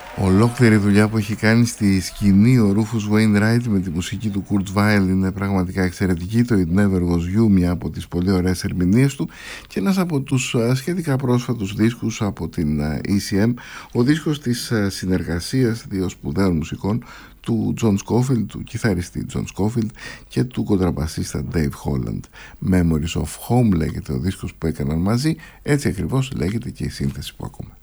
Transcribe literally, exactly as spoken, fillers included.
Ολόκληρη δουλειά που έχει κάνει στη σκηνή ο Rufus Wainwright με τη μουσική του Kurt Weill είναι πραγματικά εξαιρετική. Το It Never Was You, μια από τις πολύ ωραίες ερμηνείες του, και ένας από τους σχετικά πρόσφατους δίσκους από την ι σι εμ, ο δίσκος της συνεργασίας δύο σπουδαίων μουσικών, του John Scofield, του κιθαριστή John Scofield και του κοντραμπασίστα Dave Holland. Memories of Home λέγεται ο δίσκος που έκαναν μαζί, έτσι ακριβώς λέγεται και η σύνθεση που ακούμε.